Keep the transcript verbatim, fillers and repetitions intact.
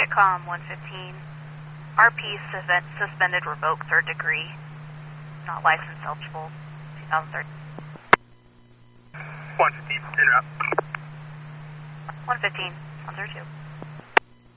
Tritcom one fifteen. R P suspend, suspended, revoked, third degree. Not licensed, eligible, twenty thirteen. one fifteen, interrupt. one fifteen, one thirty-two.